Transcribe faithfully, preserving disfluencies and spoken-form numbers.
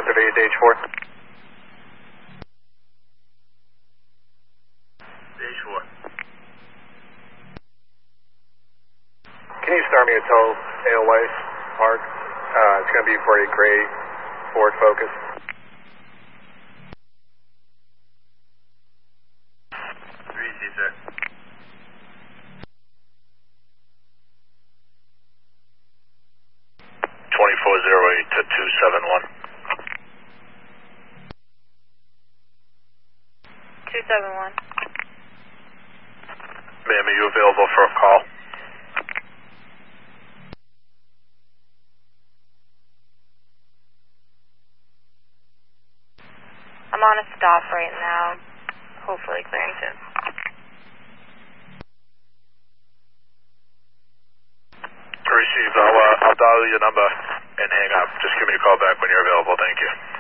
activated to H four. H four. Can you start me a tow A O A Park? Uh, it's going to be for a gray Ford Focus. three C, sir. twenty-four oh eight to two seven one. two seven one. Ma'am, are you available for a call? I'm on a stop right now, hopefully clearing soon. Received. I'll, uh, I'll dial your number and hang up. Just give me a call back when you're available. Thank you.